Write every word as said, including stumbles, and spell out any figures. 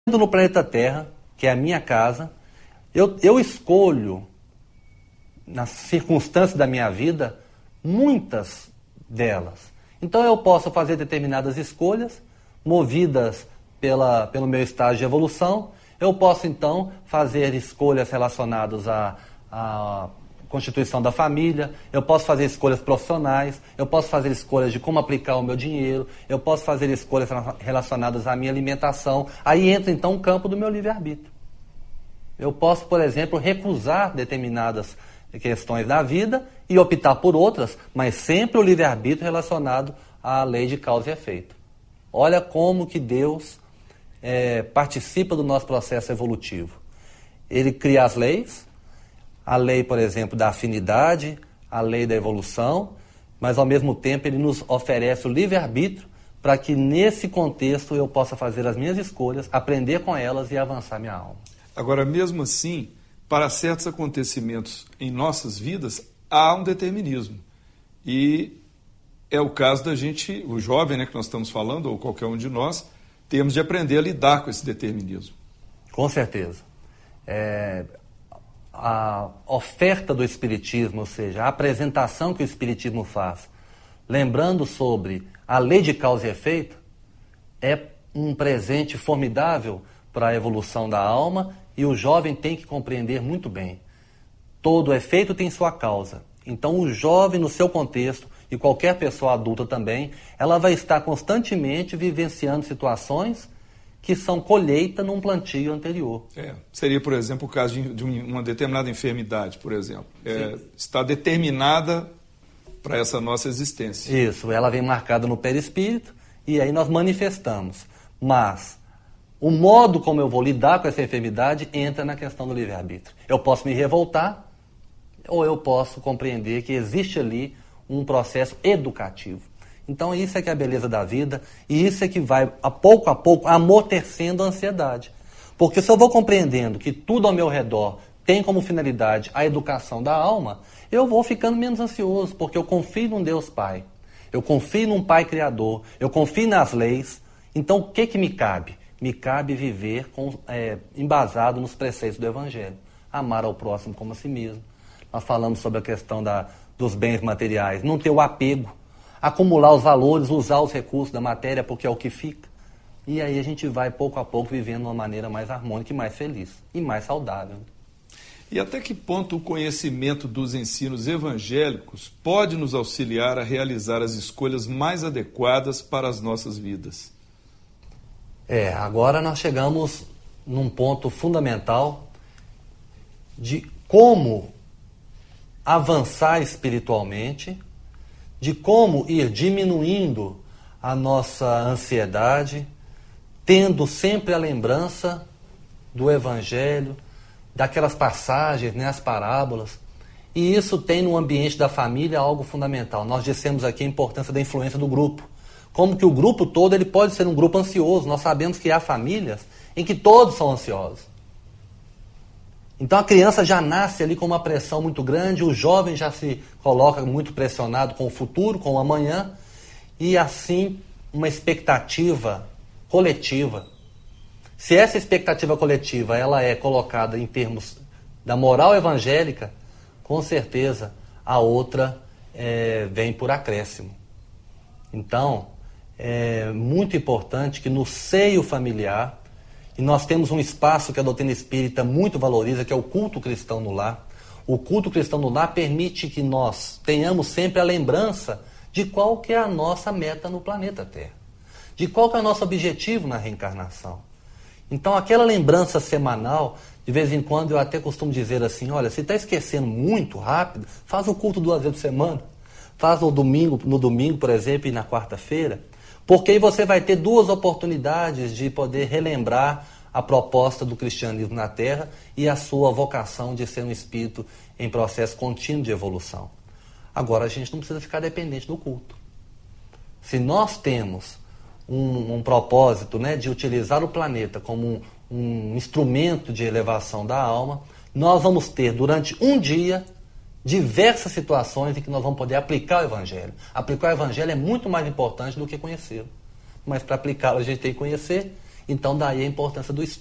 no planeta Terra, que é a minha casa, eu, eu escolho, nas circunstâncias da minha vida, muitas delas. Então eu posso fazer determinadas escolhas, movidas pela, pelo meu estágio de evolução. Eu posso, então, fazer escolhas relacionadas à, à constituição da família, eu posso fazer escolhas profissionais, eu posso fazer escolhas de como aplicar o meu dinheiro, eu posso fazer escolhas relacionadas à minha alimentação. Aí entra, então, o campo do meu livre-arbítrio. Eu posso, por exemplo, recusar determinadas questões da vida e optar por outras, mas sempre o livre-arbítrio relacionado à lei de causa e efeito. Olha como que Deus é, participa do nosso processo evolutivo. Ele cria as leis, a lei, por exemplo, da afinidade, a lei da evolução, mas ao mesmo tempo ele nos oferece o livre-arbítrio para que nesse contexto eu possa fazer as minhas escolhas, aprender com elas e avançar minha alma. Agora, mesmo assim, para certos acontecimentos em nossas vidas, há um determinismo. E é o caso da gente, o jovem, né, que nós estamos falando, ou qualquer um de nós, temos de aprender a lidar com esse determinismo. Com certeza. É, a oferta do Espiritismo, ou seja, a apresentação que o Espiritismo faz, lembrando sobre a lei de causa e efeito, é um presente formidável para a evolução da alma, e o jovem tem que compreender muito bem. Todo efeito tem sua causa. Então o jovem, no seu contexto, e qualquer pessoa adulta também, ela vai estar constantemente vivenciando situações que são colheita num plantio anterior. É, seria, por exemplo, o caso de, de uma determinada enfermidade, por exemplo. É, está determinada para essa nossa existência. Isso, ela vem marcada no perispírito e aí nós manifestamos. Mas o modo como eu vou lidar com essa enfermidade entra na questão do livre-arbítrio. Eu posso me revoltar ou eu posso compreender que existe ali um processo educativo. Então isso é que é a beleza da vida e isso é que vai, a pouco a pouco, amortecendo a ansiedade. Porque se eu vou compreendendo que tudo ao meu redor tem como finalidade a educação da alma, eu vou ficando menos ansioso, porque eu confio num Deus Pai, eu confio num Pai Criador, eu confio nas leis. Então o que que me cabe? Me cabe viver com, é, embasado nos preceitos do Evangelho. Amar ao próximo como a si mesmo. Nós falamos sobre a questão da, dos bens materiais, não ter o apego, acumular os valores, usar os recursos da matéria porque é o que fica. E aí a gente vai pouco a pouco vivendo de uma maneira mais harmônica e mais feliz e mais saudável. E até que ponto o conhecimento dos ensinos evangélicos pode nos auxiliar a realizar as escolhas mais adequadas para as nossas vidas? É, agora nós chegamos num ponto fundamental de como avançar espiritualmente, de como ir diminuindo a nossa ansiedade, tendo sempre a lembrança do Evangelho, daquelas passagens, né, as parábolas. E isso tem no ambiente da família algo fundamental. Nós dissemos aqui a importância da influência do grupo. Como que o grupo todo ele pode ser um grupo ansioso. Nós sabemos que há famílias em que todos são ansiosos. Então a criança já nasce ali com uma pressão muito grande, o jovem já se coloca muito pressionado com o futuro, com o amanhã, e assim uma expectativa coletiva. Se essa expectativa coletiva ela é colocada em termos da moral evangélica, com certeza a outra é, vem por acréscimo. Então, é muito importante que no seio familiar, e nós temos um espaço que a doutrina espírita muito valoriza, que é o culto cristão no lar. O culto cristão no lar permite que nós tenhamos sempre a lembrança de qual que é a nossa meta no planeta Terra, de qual que é o nosso objetivo na reencarnação. Então, aquela lembrança semanal, de vez em quando eu até costumo dizer assim, olha, se está esquecendo muito rápido, faz o culto duas vezes por semana, faz no domingo, no domingo, por exemplo, e na quarta-feira, porque aí você vai ter duas oportunidades de poder relembrar a proposta do cristianismo na Terra e a sua vocação de ser um espírito em processo contínuo de evolução. Agora, a gente não precisa ficar dependente do culto. Se nós temos um, um propósito, né, de utilizar o planeta como um, um instrumento de elevação da alma, nós vamos ter durante um dia diversas situações em que nós vamos poder aplicar o Evangelho. Aplicar o Evangelho é muito mais importante do que conhecê-lo. Mas para aplicá-lo a gente tem que conhecer Então, daí a importância do estudo.